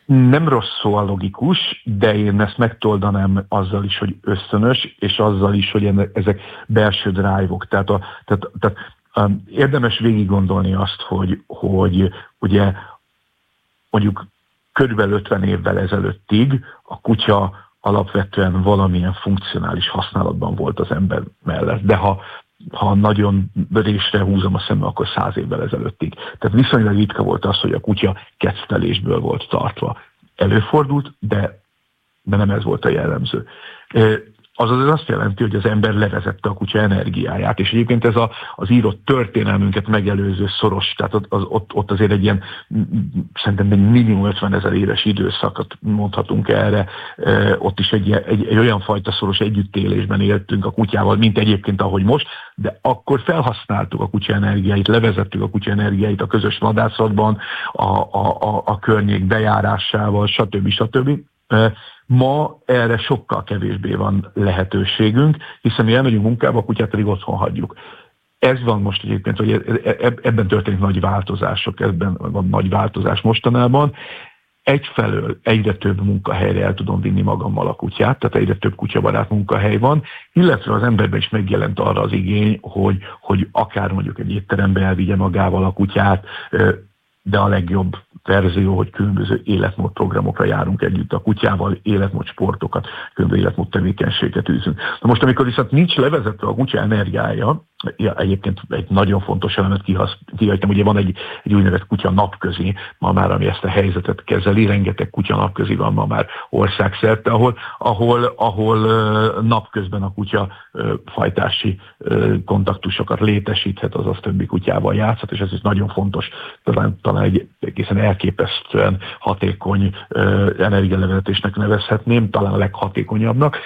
Nem rossz szó a logikus, de én ezt megtoldanám azzal is, hogy ösztönös, és azzal is, hogy ezek belső drive-ok. Tehát érdemes végig gondolni azt, hogy ugye mondjuk körülbelül 50 évvel ezelőttig a kutya alapvetően valamilyen funkcionális használatban volt az ember mellett. De ha nagyon résre húzom a szembe, akkor 100 évvel ezelőttig. Tehát viszonylag ritka volt az, hogy a kutya kettelésből volt tartva. Előfordult, de nem ez volt a jellemző. Azaz azt jelenti, hogy az ember levezette a kutya energiáját, és egyébként ez az írott történelmünket megelőző szoros, tehát ott azért egy ilyen, szerintem egy minimum 50 000 éves időszakot mondhatunk erre, ott is egy olyan fajta szoros együttélésben éltünk a kutyával, mint egyébként ahogy most, de akkor felhasználtuk a kutya energiáit, levezettük a kutya energiáit a közös vadászatban, a környék bejárásával, stb. Ma erre sokkal kevésbé van lehetőségünk, hiszen mi elmegyünk munkába, a kutyát pedig otthon hagyjuk. Ez van most egyébként, hogy ebben történik nagy változások, ebben van nagy változás mostanában. Egyfelől egyre több munkahelyre el tudom vinni magammal a kutyát, tehát egyre több kutyabarát munkahely van, illetve az emberben is megjelent arra az igény, hogy akár mondjuk egy étterembe elvigye magával a kutyát, de a legjobb verzió, hogy különböző életmódprogramokra járunk együtt a kutyával, életmódsportokat, különböző életmód tevékenységet űzünk. Na most, amikor viszont nincs levezetve a kutya energiája, egyébként egy nagyon fontos elemet kihagytam, ugye van egy úgynevezett kutya napközi, ma már, ami ezt a helyzetet kezeli, rengeteg kutya napközi van ma már országszerte, ahol napközben a kutya fajtási kontaktusokat létesíthet, azaz többi kutyával játszhat, és ez is nagyon fontos, talán egy egészen elképesztően hatékony energialevezetésnek nevezhetném, talán a leghatékonyabbnak.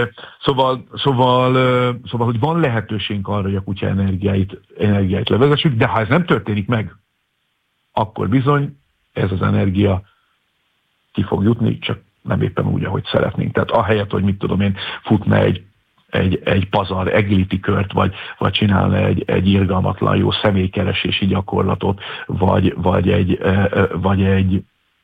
Szóval, hogy van lehetőségünk arra, hogy a kutya energiáit levezessük, de ha ez nem történik meg, akkor bizony ez az energia ki fog jutni, csak nem éppen úgy, ahogy szeretnénk. Tehát ahelyett, hogy mit tudom én, futna egy pazar agility kört, vagy csinálna egy irgalmatlan jó személykeresési gyakorlatot, vagy egy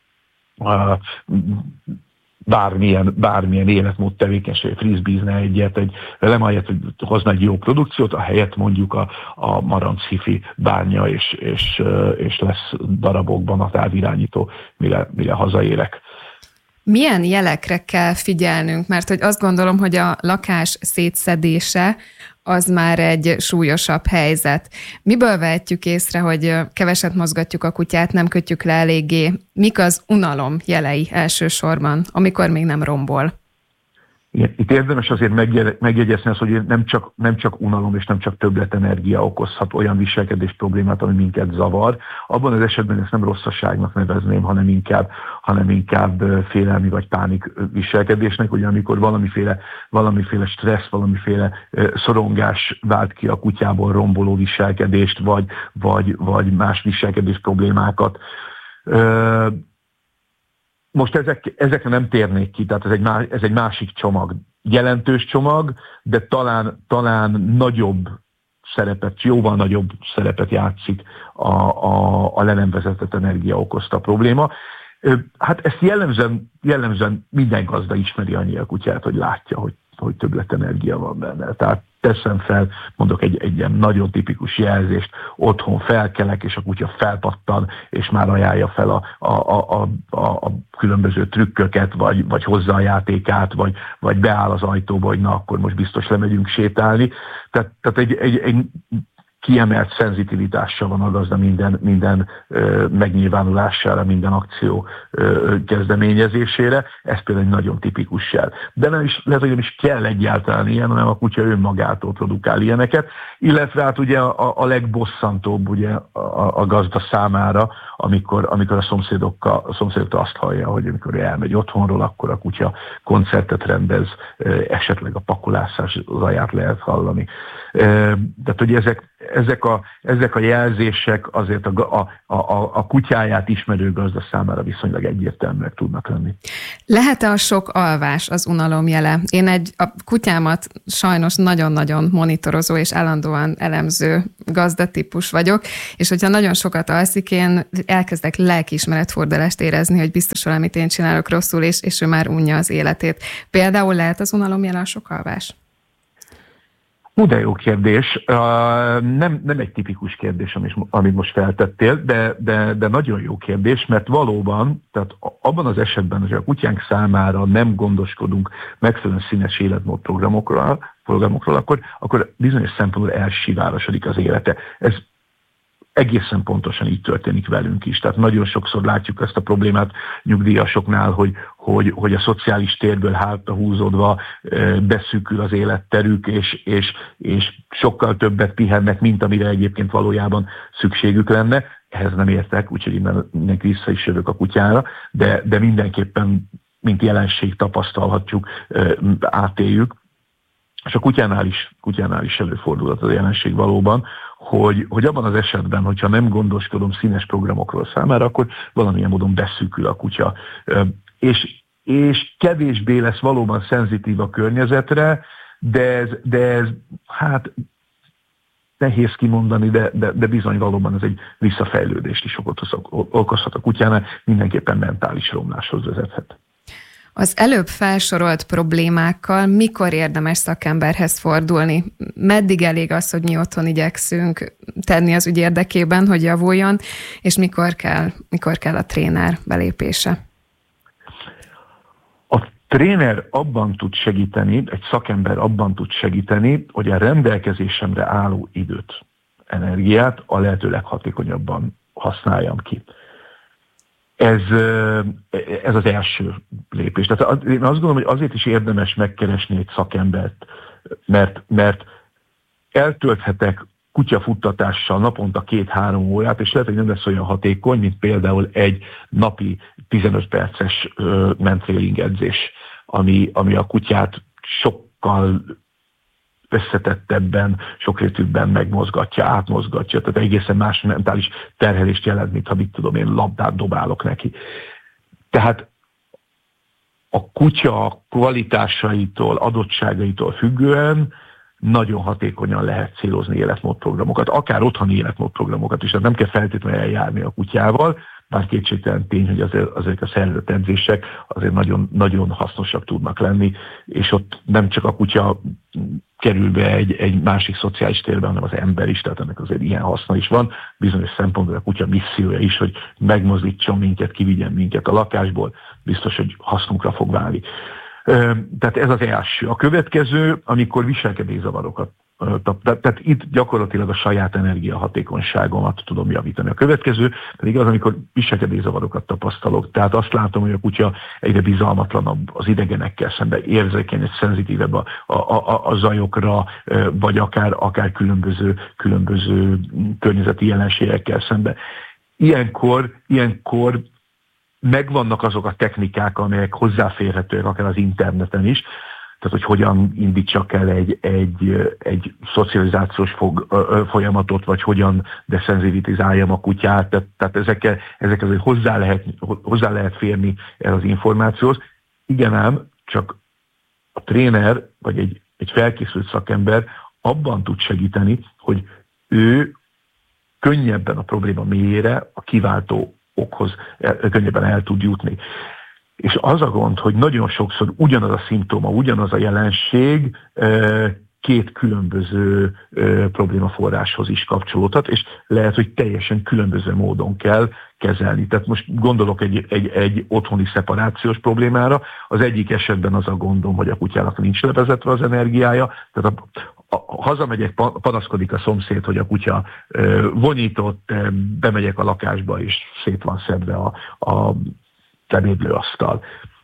bármilyen életmód tevékenység, frisbeezne egyet, lemahelyett, hogy hozna egy jó produkciót, ahelyett mondjuk a Maranc hifi bárnya, és lesz darabokban a távirányító, mire hazaérek. Milyen jelekre kell figyelnünk? Mert hogy azt gondolom, hogy a lakás szétszedése az már egy súlyosabb helyzet. Miből vehetjük észre, hogy keveset mozgatjuk a kutyát, nem kötjük le eléggé? Mik az unalom jelei elsősorban, amikor még nem rombol? Itt érdemes azért megjegyezni azt, hogy nem csak unalom és nem csak többletenergia okozhat olyan viselkedés problémát, ami minket zavar. Abban az esetben ezt nem rosszaságnak nevezném, hanem inkább félelmi vagy pánik viselkedésnek, ugye amikor valamiféle stressz, valamiféle szorongás vált ki a kutyából romboló viselkedést, vagy más viselkedés problémákat. Most ezekre nem térnék ki, tehát ez egy másik csomag. Jelentős csomag, de talán nagyobb szerepet, jóval nagyobb szerepet játszik a le nem vezetett energia okozta probléma. Hát ezt jellemzően minden gazda ismeri annyi a kutyát, hogy látja, hogy többletenergia van benne. Tehát teszem fel, mondok egy ilyen nagyon tipikus jelzést, otthon felkelek, és a kutya felpattan, és már ajánlja fel a különböző trükköket, vagy hozza a játékát, vagy beáll az ajtóba, hogy na, akkor most biztos lemegyünk sétálni. Tehát egy kiemelt szenzitivitással van a gazda minden megnyilvánulására, minden akció kezdeményezésére. Ez például egy nagyon tipikus jel. De lehet, hogy nem is kell egyáltalán ilyen, hanem a kutya önmagától produkál ilyeneket. Illetve hát ugye a legbosszantóbb ugye a gazda számára, amikor a szomszédoktól azt hallja, hogy amikor elmegy otthonról, akkor a kutya koncertet rendez, esetleg a pakolászás zaját lehet hallani. Tehát ugye ezek a jelzések azért a kutyáját ismerő gazda számára viszonylag egyértelműek tudnak lenni. Lehet-e a sok alvás az unalom jele? Én a kutyámat sajnos nagyon-nagyon monitorozó és állandóan elemző gazdatípus vagyok, és hogyha nagyon sokat alszik, én elkezdek lelkiismeretfordulást érezni, hogy biztos valamit én csinálok rosszul, és ő már unja az életét. Például lehet az unalom jele a sok alvás? De jó kérdés. Nem egy tipikus kérdés, amit most feltettél, de nagyon jó kérdés, mert valóban, tehát abban az esetben, hogy a kutyánk számára nem gondoskodunk megfelelően színes életmódprogramokról, akkor bizonyos szempontból elsivárosodik az élete. Ez egészen pontosan így történik velünk is. Tehát nagyon sokszor látjuk ezt a problémát nyugdíjasoknál, hogy a szociális térből hátrahúzódva beszűkül az életterük, és sokkal többet pihennek, mint amire egyébként valójában szükségük lenne. Ehhez nem értek, úgyhogy innen vissza is jövök a kutyára, de mindenképpen, mint jelenség tapasztalhatjuk, átéljük. És a kutyánál is előfordulhat az a jelenség valóban, hogy abban az esetben, hogyha nem gondoskodom színes programokról számára, akkor valamilyen módon beszűkül a kutya. És kevésbé lesz valóban szenzitív a környezetre, de ez hát nehéz kimondani, de bizony valóban ez egy visszafejlődést is okozhat a kutyánál, mindenképpen mentális romláshoz vezethet. Az előbb felsorolt problémákkal mikor érdemes szakemberhez fordulni? Meddig elég az, hogy mi otthon igyekszünk tenni az ügy érdekében, hogy javuljon, és mikor kell a tréner belépése? A tréner abban tud segíteni, egy szakember abban tud segíteni, hogy a rendelkezésemre álló időt, energiát a lehető leghatékonyabban használjam ki. Ez az első lépés. Tehát én azt gondolom, hogy azért is érdemes megkeresni egy szakembert, mert eltölthetek kutyafuttatással naponta 2-3 órát, és lehet, hogy nem lesz olyan hatékony, mint például egy napi 15 perces mentrailing edzés, ami a kutyát sokkal összetettebben, sokrétűbben megmozgatja, átmozgatja, tehát egészen más mentális terhelést jelent, mint ha mit tudom én, labdát dobálok neki. Tehát a kutya kvalitásaitól, adottságaitól függően nagyon hatékonyan lehet célozni életmódprogramokat, akár otthoni életmódprogramokat is, tehát nem kell feltétlenül eljárni a kutyával, bár kétségtelen tény, hogy azért a szervezett edzések azért nagyon, nagyon hasznosak tudnak lenni, és ott nem csak a kutya kerül be egy másik szociális térben, hanem az ember is, tehát ennek azért ilyen haszna is van. Bizonyos szempontból a kutya missziója is, hogy megmozdítson minket, kivigyen minket a lakásból, biztos, hogy hasznunkra fog válni. Tehát ez az első. A következő, amikor viselkedészavarokat, tehát itt gyakorlatilag a saját energiahatékonyságomat tudom javítani. A következő pedig az, amikor viselkedészavarokat tapasztalok. Tehát azt látom, hogy a kutya egyre bizalmatlanabb az idegenekkel szemben, érzékeny, szenzitívebb a zajokra, vagy akár különböző környezeti jelenségekkel szemben. Ilyenkor megvannak azok a technikák, amelyek hozzáférhetőek akár az interneten is, tehát hogy hogyan indítsak el egy szocializációs folyamatot, vagy hogyan deszenzitizáljam a kutyát, tehát ezek azért hozzá lehet férni el az információhoz. Igen ám, csak a tréner, vagy egy felkészült szakember abban tud segíteni, hogy ő könnyebben a probléma mélyére, a kiváltó okhoz könnyebben el tud jutni. És az a gond, hogy nagyon sokszor ugyanaz a szimptóma, ugyanaz a jelenség két különböző problémaforráshoz is kapcsolódhat, és lehet, hogy teljesen különböző módon kell kezelni. Tehát most gondolok egy otthoni szeparációs problémára, az egyik esetben az a gondom, hogy a kutyának nincs levezetve az energiája, tehát hazamegy, panaszkodik a szomszéd, hogy a kutya vonyított, bemegyek a lakásba, és szét van szedve a ebédlőasztal.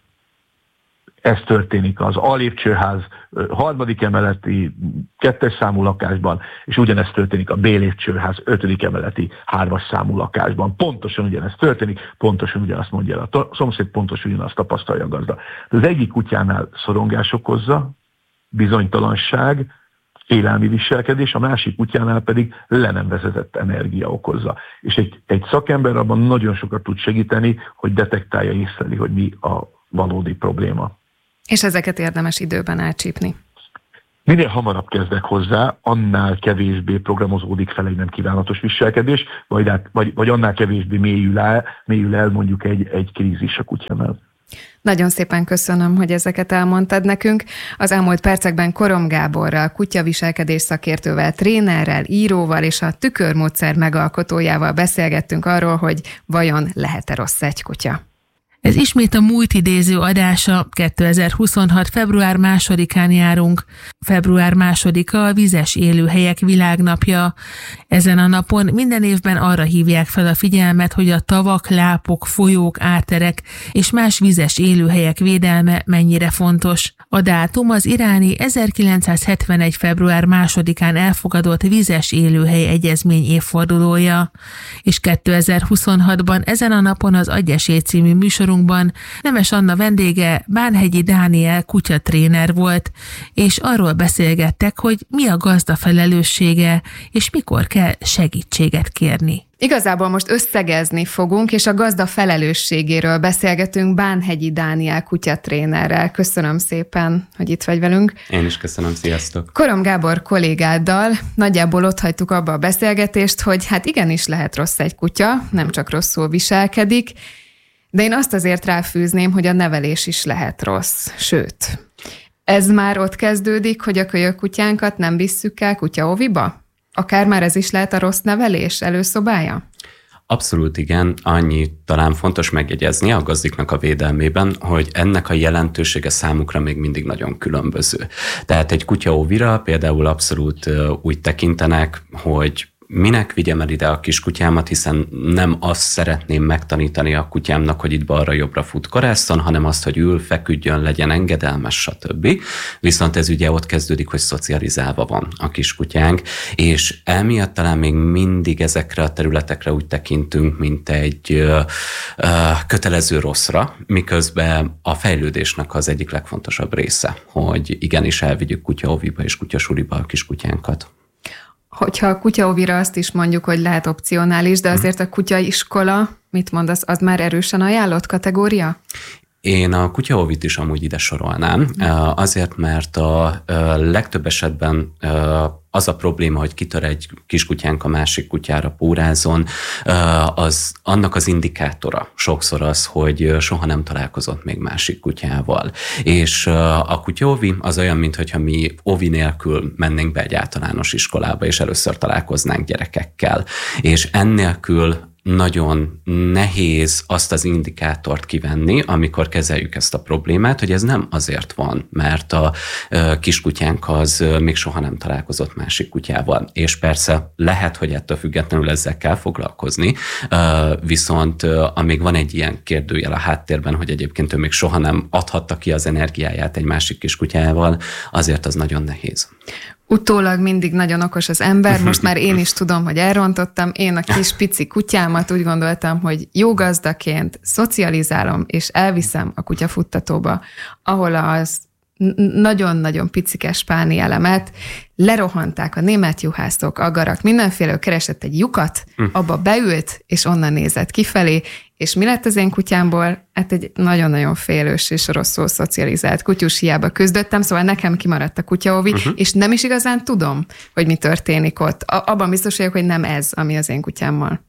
Ez történik az A-lépcsőház 3. emeleti 2. számú lakásban, és ugyanezt történik a B-lépcsőház 5. emeleti 3. számú lakásban. Pontosan ugyanezt történik, pontosan ugyanazt mondja el a szomszéd, pontosan ugyanazt tapasztalja a gazda. De az egyik kutyánál szorongás okozza, bizonytalanság, félelmi viselkedés, a másik kutyánál pedig le nem vezetett energia okozza. És egy szakember abban nagyon sokat tud segíteni, hogy detektálja, észleli, hogy mi a valódi probléma. És ezeket érdemes időben elcsípni. Minél hamarabb kezdek hozzá, annál kevésbé programozódik fel egy nem kívánatos viselkedés, vagy annál kevésbé mélyül el mondjuk egy krízis a kutyánál. Nagyon szépen köszönöm, hogy ezeket elmondtad nekünk. Az elmúlt percekben Korom Gáborral, kutyaviselkedés szakértővel, trénerrel, íróval és a tükörmódszer megalkotójával beszélgettünk arról, hogy vajon lehet-e rossz egy kutya. Ez ismét a múlt idéző adása, 2026. február 2-án járunk. Február 2-a a vizes élőhelyek világnapja. Ezen a napon minden évben arra hívják fel a figyelmet, hogy a tavak, lápok, folyók, árterek és más vizes élőhelyek védelme mennyire fontos. A dátum az iráni 1971. február 2-án elfogadott vizes élőhely egyezmény évfordulója. És 2026-ban ezen a napon az Adj esély című műsorunkban Nemes Anna vendége Bánhegyi Dániel kutyatréner volt, és arról beszélgettek, hogy mi a gazda felelőssége, és mikor kell segítséget kérni. Igazából most összegezni fogunk, és a gazda felelősségéről beszélgetünk Bánhegyi Dániel kutyatrénerrel. Köszönöm szépen, hogy itt vagy velünk. Én is köszönöm, sziasztok! Korom Gábor kollégáddal nagyjából ott hagytuk abba a beszélgetést, hogy hát igenis lehet rossz egy kutya, nem csak rosszul viselkedik, de én azt azért ráfűzném, hogy a nevelés is lehet rossz. Sőt, ez már ott kezdődik, hogy a kölyökkutyánkat nem visszük el kutyaóviba? Akár már ez is lehet a rossz nevelés előszobája? Abszolút igen, annyi talán fontos megjegyezni a gazdiknak a védelmében, hogy ennek a jelentősége számukra még mindig nagyon különböző. Tehát egy kutyaóvira például abszolút úgy tekintenek, hogy minek vigyem el ide a kiskutyámat, hiszen nem azt szeretném megtanítani a kutyámnak, hogy itt balra-jobbra futkorásszon, hanem azt, hogy ül, feküdjön, legyen engedelmes, stb. Viszont ez ugye ott kezdődik, hogy szocializálva van a kiskutyánk, és emiatt talán még mindig ezekre a területekre úgy tekintünk, mint egy kötelező rosszra, miközben a fejlődésnek az egyik legfontosabb része, hogy igenis elvigyük kutyaóviba és kutyasuliba a kiskutyánkat. Hogyha a kutyaóvira azt is mondjuk, hogy lehet opcionális, de azért a kutyaiskola, mit mondasz, az már erősen ajánlott kategória? Én a kutyaóvit is amúgy ide sorolnám, azért, mert a legtöbb esetben az a probléma, hogy kitör egy kiskutyánk a másik kutyára pórázon, annak az indikátora sokszor az, hogy soha nem találkozott még másik kutyával. És a kutyaóvi az olyan, mintha mi óvi nélkül mennénk be egy általános iskolába, és először találkoznánk gyerekekkel. És ennélkül nagyon nehéz azt az indikátort kivenni, amikor kezeljük ezt a problémát, hogy ez nem azért van, mert a kiskutyánk az még soha nem találkozott másik kutyával. És persze lehet, hogy ettől függetlenül ezzel kell foglalkozni, viszont amíg van egy ilyen kérdőjel a háttérben, hogy egyébként ő még soha nem adhatta ki az energiáját egy másik kiskutyával, azért az nagyon nehéz. Utólag mindig nagyon okos az ember, most már én is tudom, hogy elrontottam. Én a kis pici kutyámat úgy gondoltam, hogy jó gazdaként szocializálom, és elviszem a kutyafuttatóba, ahol az nagyon-nagyon picikes spáni elemet lerohanták a német juhászok, agarak, mindenféle, keresett egy lyukat, abba beült, és onnan nézett kifelé, és mi lett az én kutyámból? Hát egy nagyon-nagyon félős és rosszul szocializált kutyus, hiába küzdöttem, szóval nekem kimaradt a kutyaóvi, és nem is igazán tudom, hogy mi történik ott. Abban biztos vagyok, hogy nem ez, ami az én kutyámmal.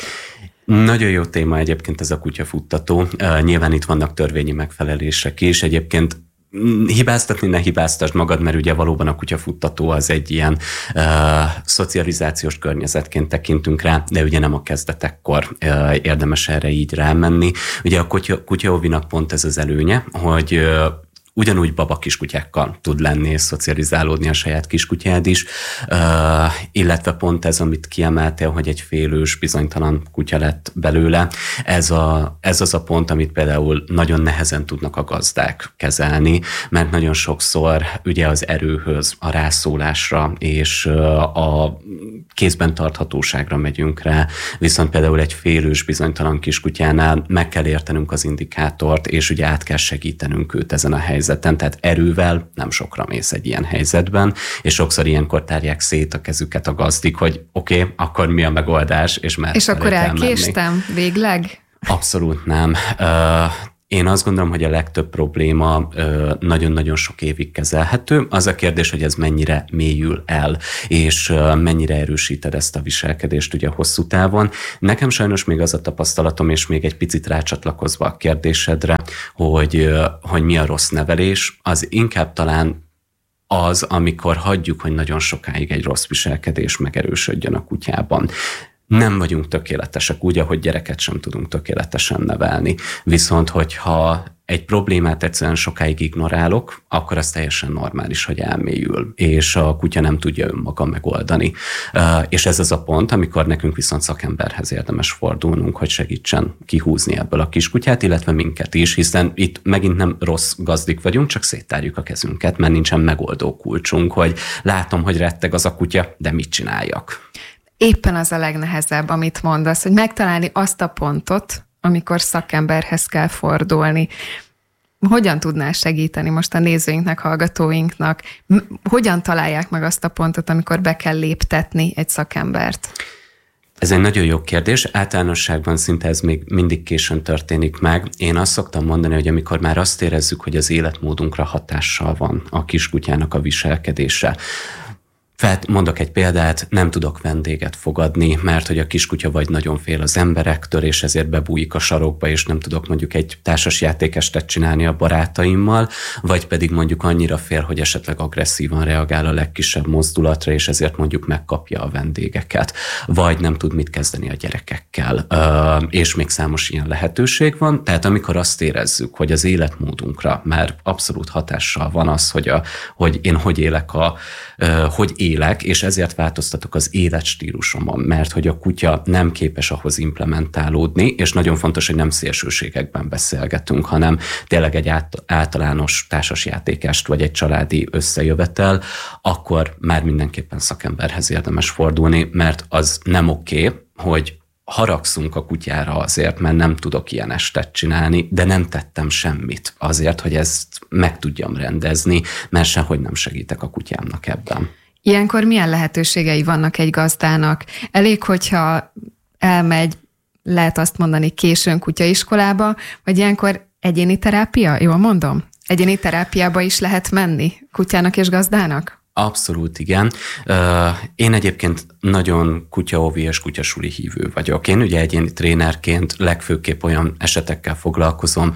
Nagyon jó téma egyébként ez a kutyafuttató. Nyilván itt vannak törvényi megfelelések is. Egyébként hibáztatni ne hibáztasd magad, mert ugye valóban a kutyafuttató az egy ilyen szocializációs környezetként tekintünk rá, de ugye nem a kezdetekkor érdemes erre így rámenni. Ugye a kutyaóvinak pont ez az előnye, hogy ugyanúgy baba kiskutyákkal tud lenni és szocializálódni a saját kiskutyád is, illetve pont ez, amit kiemeltél, hogy egy félős, bizonytalan kutya lett belőle, ez az a pont, amit például nagyon nehezen tudnak a gazdák kezelni, mert nagyon sokszor ugye az erőhöz, a rászólásra és a kézben tarthatóságra megyünk rá, viszont például egy félős, bizonytalan kiskutyánál meg kell értenünk az indikátort, és ugye át kell segítenünk őt ezen a helyzetben, helyzeten, tehát erővel nem sokra mész egy ilyen helyzetben, és sokszor ilyenkor tárják szét a kezüket a gazdik, hogy oké, akkor mi a megoldás, és akkor elkéstem végleg? Abszolút nem. Én azt gondolom, hogy a legtöbb probléma nagyon-nagyon sok évig kezelhető. Az a kérdés, hogy ez mennyire mélyül el, és mennyire erősíted ezt a viselkedést ugye hosszú távon. Nekem sajnos még az a tapasztalatom, és még egy picit rácsatlakozva a kérdésedre, hogy mi a rossz nevelés, az inkább talán az, amikor hagyjuk, hogy nagyon sokáig egy rossz viselkedés megerősödjön a kutyában. Nem vagyunk tökéletesek, úgy, ahogy gyereket sem tudunk tökéletesen nevelni. Viszont, hogyha egy problémát egyszerűen sokáig ignorálok, akkor az teljesen normális, hogy elmélyül, és a kutya nem tudja önmaga megoldani. És ez az a pont, amikor nekünk viszont szakemberhez érdemes fordulnunk, hogy segítsen kihúzni ebből a kiskutyát, illetve minket is, hiszen itt megint nem rossz gazdik vagyunk, csak széttárjuk a kezünket, mert nincsen megoldó kulcsunk, hogy látom, hogy retteg az a kutya, de mit csináljak? Éppen az a legnehezebb, amit mondasz, hogy megtalálni azt a pontot, amikor szakemberhez kell fordulni. Hogyan tudnál segíteni most a nézőinknek, hallgatóinknak? Hogyan találják meg azt a pontot, amikor be kell léptetni egy szakembert? Ez egy nagyon jó kérdés. Általánosságban szinte ez még mindig későn történik meg. Én azt szoktam mondani, hogy amikor már azt érezzük, hogy az életmódunkra hatással van a kiskutyának a viselkedése, mondok egy példát, nem tudok vendéget fogadni, mert hogy a kiskutya vagy nagyon fél az emberektől, és ezért bebújik a sarokba, és nem tudok mondjuk egy társasjátékestet csinálni a barátaimmal, vagy pedig mondjuk annyira fél, hogy esetleg agresszívan reagál a legkisebb mozdulatra, és ezért mondjuk megkapja a vendégeket, vagy nem tud mit kezdeni a gyerekekkel, és még számos ilyen lehetőség van. Tehát amikor azt érezzük, hogy az életmódunkra már abszolút hatással van az, hogy én hogy élek, és ezért változtatok az életstílusomon, mert hogy a kutya nem képes ahhoz implementálódni, és nagyon fontos, hogy nem szélsőségekben beszélgetünk, hanem tényleg egy általános társasjátékest, vagy egy családi összejövetel, akkor már mindenképpen szakemberhez érdemes fordulni, mert az nem oké, hogy haragszunk a kutyára azért, mert nem tudok ilyen estet csinálni, de nem tettem semmit azért, hogy ezt meg tudjam rendezni, mert sehogy nem segítek a kutyámnak ebben. Ilyenkor milyen lehetőségei vannak egy gazdának? Elég, hogyha elmegy, lehet azt mondani, későn kutyaiskolába, vagy ilyenkor egyéni terápia? Jól mondom? Egyéni terápiába is lehet menni kutyának és gazdának? Abszolút igen. Én egyébként nagyon kutyaóvi és kutyasuli hívő vagyok. Én ugye egyéni trénerként legfőképp olyan esetekkel foglalkozom,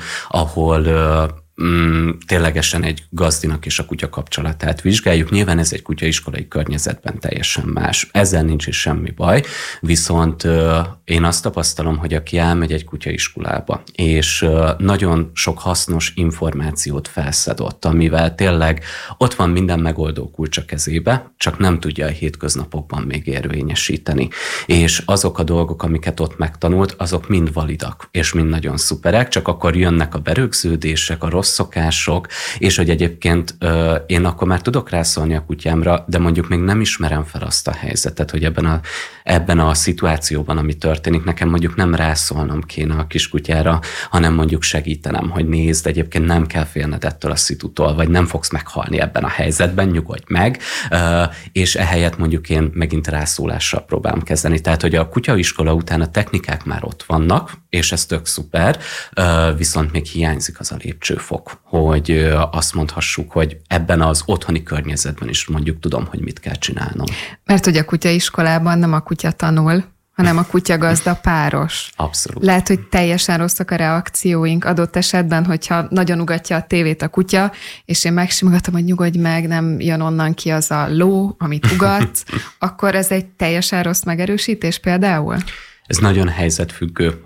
ahol ténylegesen egy gazdinak és a kutya kapcsolatát vizsgáljuk. Nyilván ez egy kutyaiskolai környezetben teljesen más. Ezzel nincs is semmi baj, viszont én azt tapasztalom, hogy aki elmegy egy kutyaiskolába, és nagyon sok hasznos információt felszedott, amivel tényleg ott van minden megoldó kulcs a kezébe, csak nem tudja a hétköznapokban még érvényesíteni. És azok a dolgok, amiket ott megtanult, azok mind validak, és mind nagyon szuperek, csak akkor jönnek a berögződések, a rossz szokások, és hogy egyébként én akkor már tudok rászólni a kutyámra, de mondjuk még nem ismerem fel azt a helyzetet, hogy ebben a szituációban, ami történik, nekem mondjuk nem rászólnom kéne a kiskutyára, hanem mondjuk segítenem, hogy nézd, egyébként nem kell félned ettől a szitutól, vagy nem fogsz meghalni ebben a helyzetben, nyugodj meg, és ehelyett mondjuk én megint rászólással próbálom kezdeni. Tehát, hogy a kutyaiskola után a technikák már ott vannak, és ez tök szuper, viszont még hiányzik az a lépcsőfok, hogy azt mondhassuk, hogy ebben az otthoni környezetben is mondjuk tudom, hogy mit kell csinálnom. Mert hogy a kutyaiskolában nem a kutya tanul, hanem a kutya-gazda páros. Abszolút. Lehet, hogy teljesen rosszak a reakcióink adott esetben, hogyha nagyon ugatja a tévét a kutya, és én megsimogatom, hogy nyugodj meg, nem jön onnan ki az a ló, amit ugatsz, akkor ez egy teljesen rossz megerősítés például? Ez nagyon helyzetfüggő,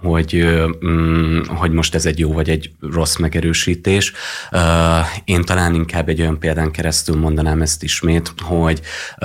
hogy most ez egy jó vagy egy rossz megerősítés. Én talán inkább egy olyan példán keresztül mondanám ezt ismét, hogy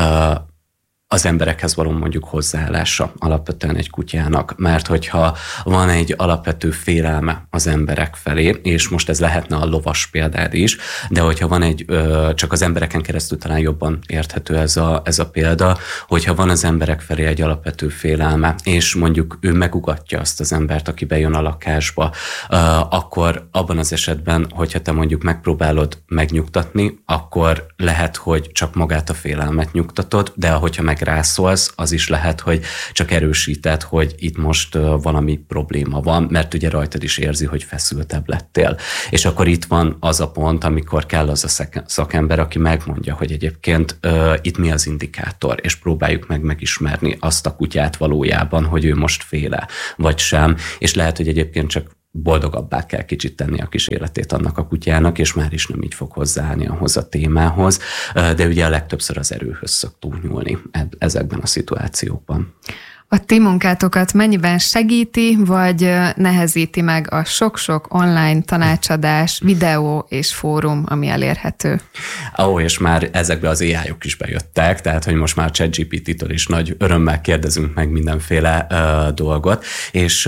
az emberekhez való mondjuk hozzáállása alapvetően egy kutyának, mert hogyha van egy alapvető félelme az emberek felé, és most ez lehetne a lovas példád is, de hogyha van egy, csak az embereken keresztül talán jobban érthető ez a példa, hogyha van az emberek felé egy alapvető félelme, és mondjuk ő megugatja azt az embert, aki bejön a lakásba, akkor abban abban az esetben, hogyha te mondjuk megpróbálod megnyugtatni, akkor lehet, hogy csak magát a félelmet nyugtatod, de hogyha meg rászólsz, az is lehet, hogy csak erősíted, hogy itt most valami probléma van, mert ugye rajtad is érzi, hogy feszültebb lettél. És akkor itt van az a pont, amikor kell az a szakember, aki megmondja, hogy egyébként itt mi az indikátor, és próbáljuk meg megismerni azt a kutyát valójában, hogy ő most féle, vagy sem, és lehet, hogy egyébként csak boldogabbá kell kicsit tenni a kis életét annak a kutyának, és már is nem így fog hozzáállni ahhoz a témához, de ugye a legtöbbször az erőhöz szoktunk nyúlni ezekben a szituációkban. A ti munkátokat mennyiben segíti, vagy nehezíti meg a sok-sok online tanácsadás, videó és fórum, ami elérhető? És már ezekbe az AI-ok is bejöttek, tehát hogy most már ChatGPT-től is nagy örömmel kérdezünk meg mindenféle dolgot, és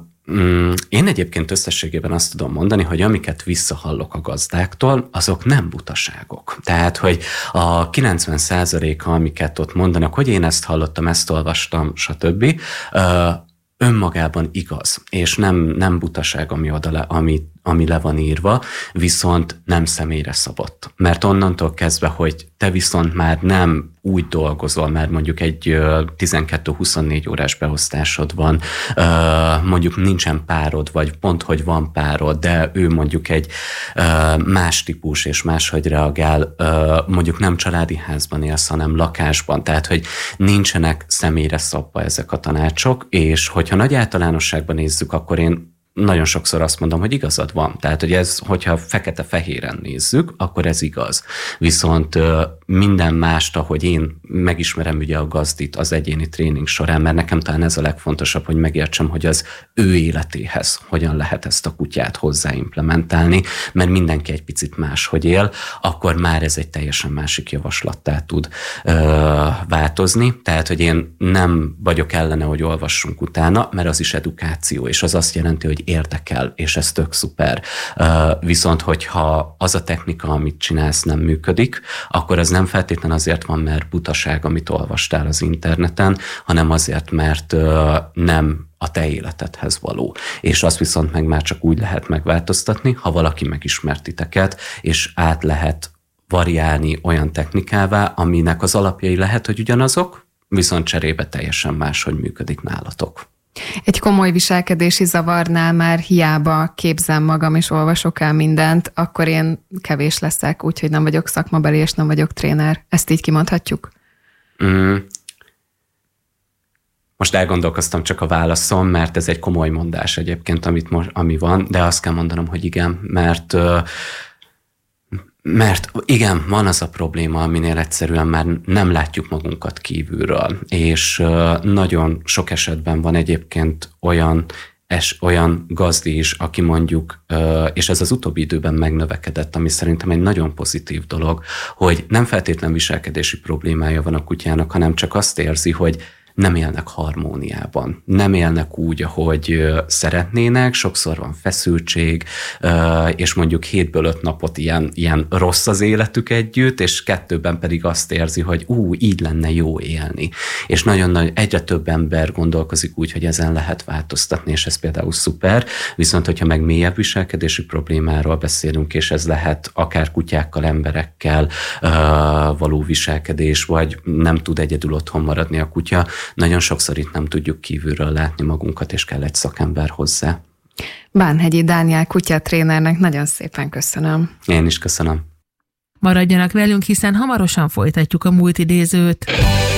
én egyébként összességében azt tudom mondani, hogy amiket visszahallok a gazdáktól, azok nem butaságok. Tehát, hogy a 90%-a, amiket ott mondanak, hogy én ezt hallottam, ezt olvastam, stb., önmagában igaz, és nem butaság, ami le van írva, viszont nem személyre szabott. Mert onnantól kezdve, hogy te viszont már nem úgy dolgozol, mert mondjuk egy 12-24 órás beosztásod van, mondjuk nincsen párod, vagy pont, hogy van párod, de ő mondjuk egy más típus, és máshogy reagál, mondjuk nem családi házban élsz, hanem lakásban, tehát, hogy nincsenek személyre szabva ezek a tanácsok, és hogyha nagy általánosságban nézzük, akkor én nagyon sokszor azt mondom, hogy igazad van. Tehát, hogy ez, hogyha fekete-fehéren nézzük, akkor ez igaz. Viszont minden mást, ahogy én megismerem ugye a gazdit az egyéni tréning során, mert nekem talán ez a legfontosabb, hogy megértsem, hogy az ő életéhez hogyan lehet ezt a kutyát hozzáimplementálni, mert mindenki egy picit máshogy él, akkor már ez egy teljesen másik javaslattá tud változni. Tehát, hogy én nem vagyok ellene, hogy olvassunk utána, mert az is edukáció, és az azt jelenti, hogy érdekel, és ez tök szuper. Viszont, hogyha az a technika, amit csinálsz, nem működik, akkor az nem feltétlenül azért van, mert butaság, amit olvastál az interneten, hanem azért, mert nem a te életedhez való. És azt viszont meg már csak úgy lehet megváltoztatni, ha valaki megismert titeket, és át lehet variálni olyan technikává, aminek az alapjai lehet, hogy ugyanazok, viszont cserébe teljesen máshogy működik nálatok. Egy komoly viselkedési zavarnál már hiába képzem magam és olvasok el mindent, akkor én kevés leszek, úgyhogy nem vagyok szakmabeli és nem vagyok tréner. Ezt így kimondhatjuk? Most elgondolkoztam csak a válaszom, mert ez egy komoly mondás egyébként, ami van, de azt kell mondanom, hogy igen, mert igen, van az a probléma, aminél egyszerűen már nem látjuk magunkat kívülről, és nagyon sok esetben van egyébként olyan gazdi is, aki mondjuk, és ez az utóbbi időben megnövekedett, ami szerintem egy nagyon pozitív dolog, hogy nem feltétlen viselkedési problémája van a kutyának, hanem csak azt érzi, hogy nem élnek harmóniában, nem élnek úgy, ahogy szeretnének, sokszor van feszültség, és mondjuk 7-ből 5 napot ilyen rossz az életük együtt, és 2-ben pedig azt érzi, hogy így lenne jó élni. És egyre több ember gondolkozik úgy, hogy ezen lehet változtatni, és ez például szuper, viszont hogyha meg mélyebb viselkedési problémáról beszélünk, és ez lehet akár kutyákkal, emberekkel való viselkedés, vagy nem tud egyedül otthon maradni a kutya, nagyon sokszor itt nem tudjuk kívülről látni magunkat, és kell egy szakember hozzá. Bánhegyi Dániel kutyatrénernek nagyon szépen köszönöm. Én is köszönöm. Maradjanak velünk, hiszen hamarosan folytatjuk a múlt idézőt.